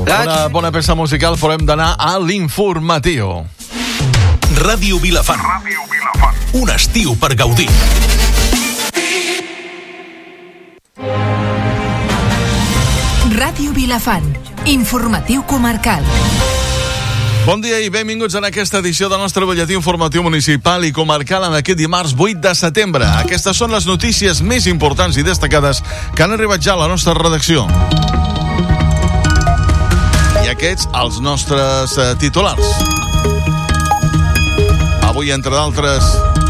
Una bona peça musical, però hem d'anar a l'informatiu. Ràdio Vilafant. Un estiu per gaudir. Ràdio Vilafant. Informatiu comarcal. Bon dia i benvinguts en aquesta edició del nostre butlletí informatiu municipal i comarcal en aquest dimarts 8 de setembre. Aquestes són les notícies més importants i destacades que han arribat ja a la nostra redacció. I aquests, els nostres titulars. Avui, entre d'altres,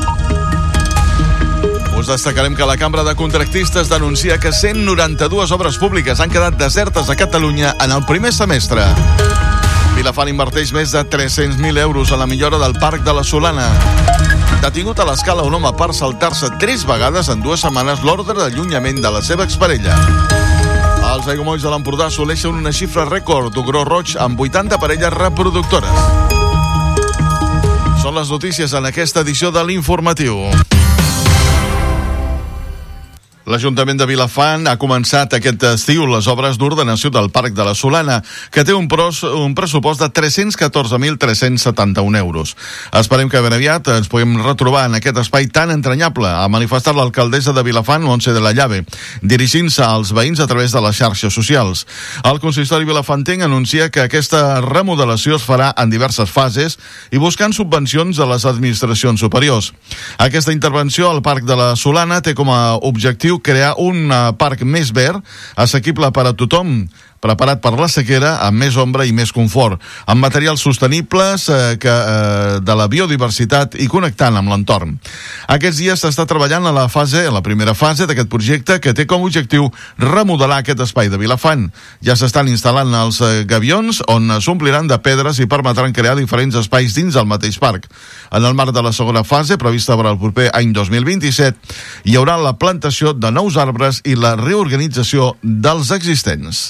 us destacarem que la Cambra de Contractistes denuncia que 192 obres públiques han quedat desertes a Catalunya en el primer semestre. Vilafant inverteix més de 300.000 euros a la millora del Parc de la Solana. Detingut a l'Escala un home per saltar-se 3 vegades en 2 setmanes l'ordre d'allunyament de la seva exparella. Els aiguamolls de l'Empordà assoleixen una xifra rècord d'ogró roig amb 80 parelles reproductores. Són les notícies en aquesta edició de l'Informatiu. L'Ajuntament de Vilafant ha començat aquest estiu les obres d'ordenació del Parc de la Solana, que té un pressupost de 314.371 euros. Esperem que ben aviat ens puguem retrobar en aquest espai tan entranyable, ha manifestat l'alcaldessa de Vilafant, Montse de la Llave, dirigint-se als veïns a través de les xarxes socials. El consistori vilafantenc anuncia que aquesta remodelació es farà en diverses fases i buscant subvencions de les administracions superiors. Aquesta intervenció al Parc de la Solana té com a objectiu crear un parc més verd, assequible per a tothom, preparat per la sequera, amb més ombra i més confort, amb materials sostenibles de la biodiversitat i connectant amb l'entorn. Aquests dies s'està treballant a la primera fase d'aquest projecte, que té com a objectiu remodelar aquest espai de Vilafant. Ja s'estan instal·lant els gavions, on s'ompliran de pedres i permetran crear diferents espais dins del mateix parc. En el marc de la segona fase, prevista per al proper any 2027, hi haurà la plantació de nous arbres i la reorganització dels existents.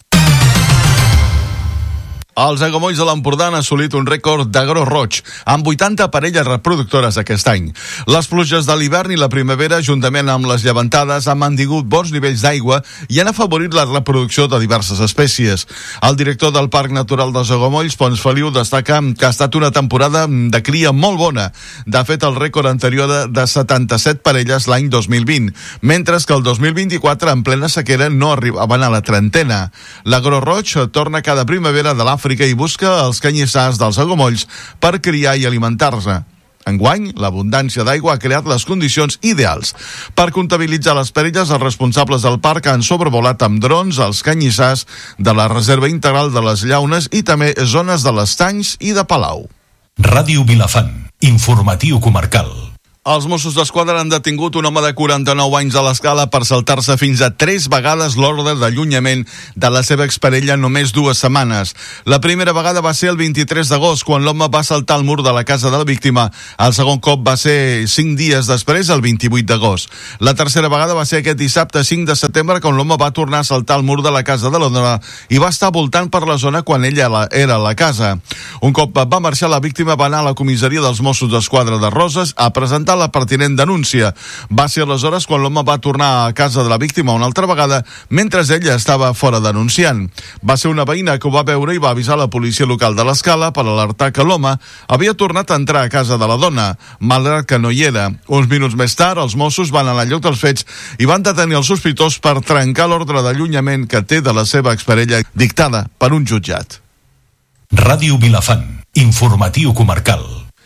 Els aiguamolls de l'Empordà han assolit un rècord d'agró roig, amb 80 parelles reproductores aquest any. Les pluges de l'hivern i la primavera, juntament amb les llevantades, han mantingut bons nivells d'aigua i han afavorit la reproducció de diverses espècies. El director del Parc Natural dels Aiguamolls, Pons Feliu, destaca que ha estat una temporada de cria molt bona. De fet, el rècord anterior de 77 parelles l'any 2020, mentre que el 2024, en plena sequera, no arribaven a la trentena. L'agró roig torna cada primavera de l'Àfrica i busca els canyissars dels aiguamolls per criar i alimentar-se. Enguany, l'abundància d'aigua ha creat les condicions ideals. Per comptabilitzar les parelles, els responsables del parc han sobrevolat amb drons els canyissars de la Reserva Integral de les Llaunes i també zones de l'Estanys i de Palau. Ràdio Vilafant, informatiu comarcal. Els Mossos d'Esquadra han detingut un home de 49 anys a l'Escala per saltar-se fins a 3 vegades l'ordre d'allunyament de la seva exparella en només 2 setmanes. La primera vegada va ser el 23 d'agost, quan l'home va saltar el mur de la casa de la víctima. El segon cop va ser 5 dies després, el 28 d'agost. La tercera vegada va ser aquest dissabte 5 de setembre, quan l'home va tornar a saltar el mur de la casa de la dona i va estar voltant per la zona quan ella era a la casa. Un cop va marxar, la víctima va anar a la comissaria dels Mossos d'Esquadra de Roses a presentar la pertinent denúncia. Va ser aleshores quan l'home va tornar a casa de la víctima una altra vegada, mentre ella estava fora denunciant. Va ser una veïna que ho va veure i va avisar la policia local de l'Escala per alertar que l'home havia tornat a entrar a casa de la dona, malgrat que no hi era. Uns minuts més tard, els Mossos van anar al lloc dels fets i van detenir el sospitós per trencar l'ordre d'allunyament que té de la seva exparella dictada per un jutjat. Ràdio Vilafant, informatiu comarcal.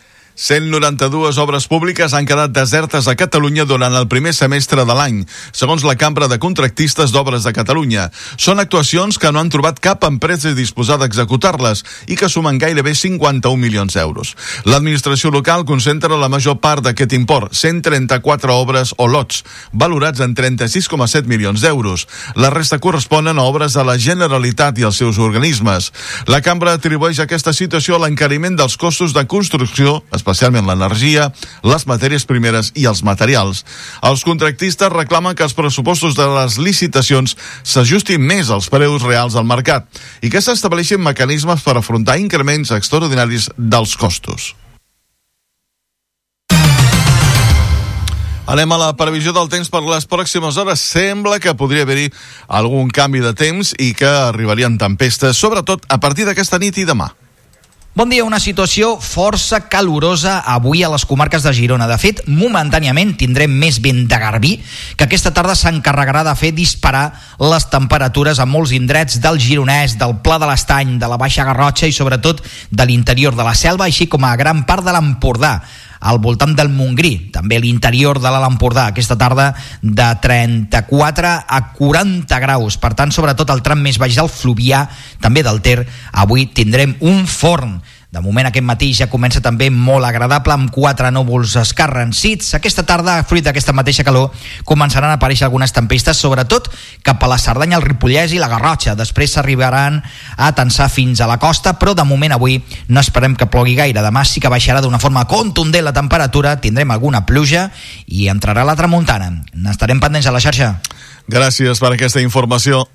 192 obres públiques han quedat desertes a Catalunya durant el primer semestre de l'any, segons la Cambra de Contractistes d'Obres de Catalunya. Són actuacions que no han trobat cap empresa disposada a executar-les i que sumen gairebé 51 milions d'euros. L'administració local concentra la major part d'aquest import, 134 obres o lots, valorats en 36,7 milions d'euros. La resta corresponen a obres de la Generalitat i els seus organismes. La Cambra atribueix aquesta situació a l'encariment dels costos de construcció, especialment l'energia, les matèries primeres i els materials. Els contractistes reclamen que els pressupostos de les licitacions s'ajustin més als preus reals del mercat i que s'estableixin mecanismes per afrontar increments extraordinaris dels costos. Anem a la previsió del temps per les pròximes hores. Sembla que podria haver-hi algun canvi de temps i que arribarien tempestes, sobretot a partir d'aquesta nit i demà. Bon dia, una situació força calorosa avui a les comarques de Girona. De fet, momentàniament tindrem més vent de garbí, que aquesta tarda s'encarregarà de fer disparar les temperatures a molts indrets del Gironès, del Pla de l'Estany, de la Baixa Garrotxa i sobretot de l'interior de la Selva, així com a gran part de l'Empordà, al voltant del Montgrí, també l'interior de l'Alt Empordà, aquesta tarda de 34 a 40 graus. Per tant, sobretot el tram més baix del Fluvià, també del Ter, avui tindrem un forn. De moment aquest matí ja comença també molt agradable amb 4 núvols escarransits. Aquesta tarda, fruit d'aquesta mateixa calor, començaran a aparèixer algunes tempestes, sobretot cap a la Cerdanya, el Ripollès i la Garrotxa. Després s'arribaran a tensar fins a la costa, però de moment avui no esperem que plogui gaire. Demà sí que baixarà d'una forma contundent la temperatura, tindrem alguna pluja i entrarà la tramuntana. N'estarem pendents a la xarxa. Gràcies per aquesta informació.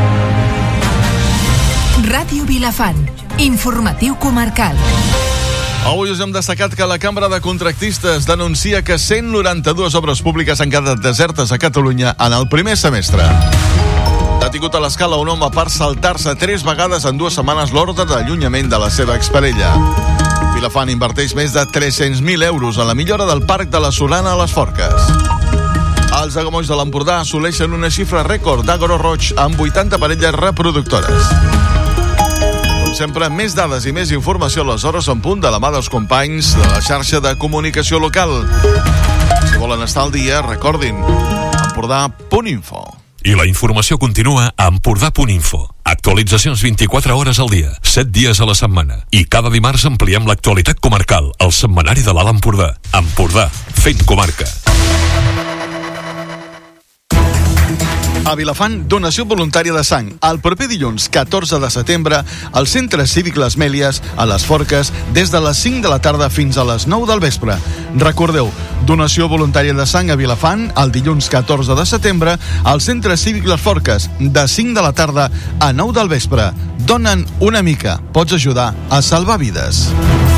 Ràdio Vilafant, informatiu comarcal. Avui us hem destacat que la Cambra de Contractistes denuncia que 192 obres públiques han quedat desertes a Catalunya en el primer semestre. Detingut a l'Escala un home per saltar-se 3 vegades en 2 setmanes l'ordre d'allunyament de la seva exparella. Vilafant inverteix més de 300.000 euros a la millora del Parc de la Solana a les Forques. Els aiguamolls de l'Empordà assoleixen una xifra rècord d'agro roig amb 80 parelles reproductores. Com sempre, més dades i més informació a les hores en punt de la mà dels companys de la xarxa de comunicació local. Si volen estar al dia, recordin, empordà.info. I la informació continua a empordà.info. Actualitzacions 24 hores al dia, 7 dies a la setmana. I cada dimarts ampliem l'actualitat comarcal al setmanari de l'Alt Empordà. Empordà, fent comarca. A Vilafant, donació voluntària de sang. El proper dilluns, 14 de setembre, al Centre Cívic Les Mèlies, a les Forques, des de les 5 de la tarda fins a les 9 del vespre. Recordeu, donació voluntària de sang a Vilafant, el dilluns 14 de setembre, al Centre Cívic Les Forques, de 5 de la tarda a 9 del vespre. Dona'n una mica. Pots ajudar a salvar vides.